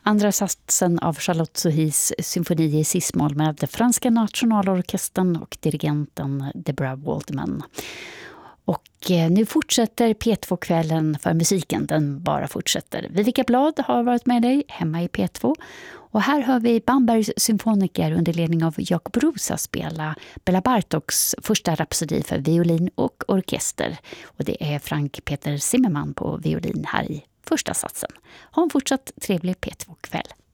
andra satsen av Charlotte Sohis symfoni i cis-moll med Franska nationalorkestern och dirigenten Deborah Waldman. Och nu fortsätter P2-kvällen för musiken, den bara fortsätter. Vivica Blad har varit med dig hemma i P2. Och här hör vi Bambergs symfoniker under ledning av Jakob Rusa spela Bela Bartoks första rapsodi för violin och orkester. Och det är Frank Peter Zimmermann på violin här i första satsen. Ha en fortsatt trevlig P2-kväll.